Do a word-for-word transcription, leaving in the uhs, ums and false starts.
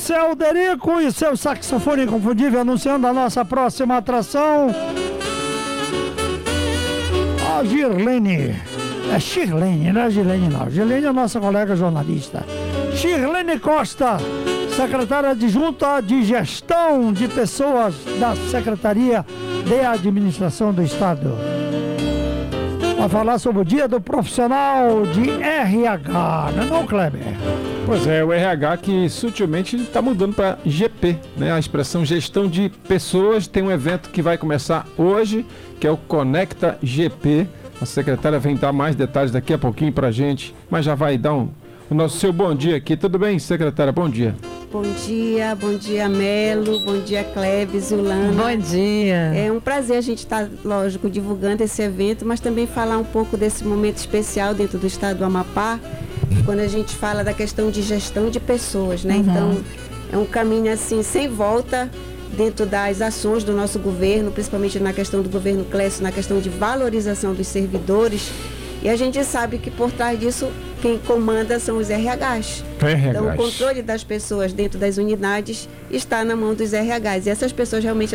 Marcel Derico e seu saxofone inconfundível anunciando a nossa próxima atração. A Girlene. É Shirlene, não é Girlene não. Girlene é nossa colega jornalista. Shirlene Costa, secretária adjunta de Gestão de Pessoas da Secretaria de Administração do Estado. Vai falar sobre o Dia do Profissional de R H, não é não, Kleber? Pois é, o R H que sutilmente está mudando para G P, né? A expressão Gestão de Pessoas. Tem um evento que vai começar hoje, que é o Conecta G P. A secretária vem dar mais detalhes daqui a pouquinho para a gente, mas já vai dar um, o nosso seu bom dia aqui. Tudo bem, secretária? Bom dia. Bom dia, bom dia, Melo, bom dia, Cleves, Zulana. Bom dia. É um prazer a gente estar, lógico, divulgando esse evento, mas também falar um pouco desse momento especial dentro do estado do Amapá, quando a gente fala da questão de gestão de pessoas, né? Uhum. Então, é um caminho assim, sem volta, dentro das ações do nosso governo, principalmente na questão do governo Clécio, na questão de valorização dos servidores. E a gente sabe que por trás disso, quem comanda são os R Hs. R Hs. Então, o controle das pessoas dentro das unidades está na mão dos R Hs. E essas pessoas realmente